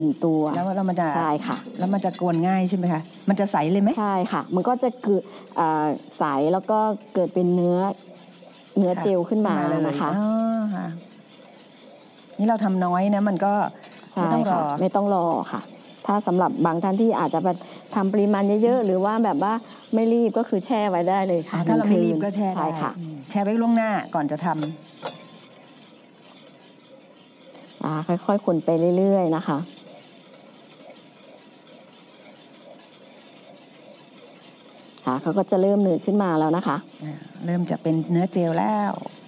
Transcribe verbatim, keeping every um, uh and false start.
ตัวแล้วแล้วมันจะใช่ค่ะแล้วมันจะกวนง่ายใช่ไหมคะมันจะใสเลยไหมใช่ค่ะมันก็จะเกิดใสแล้วก็เกิดเป็นเนื้อเนื้อเจลขึ้นมานะคะอ๋อค่ะนี่เราทำน้อยนะมันก็ไม่ต้องรอไม่ต้องรอค่ะถ้าสำหรับบางท่านที่อาจจะแบบทำปริมาณเยอะๆหรือว่าแบบว่าไม่รีบก็คือแช่ไว้ได้เลยค่ะถ้าเราไม่รีบก็แช่ใช่ค่ะแช่ไว้ล่วงหน้าก่อนจะทำค่อยๆคนไปเรื่อยๆนะคะค่ะเขาก็จะเริ่มหนืดขึ้นมาแล้วนะคะเริ่มจะเป็นเนื้อเจลแล้ว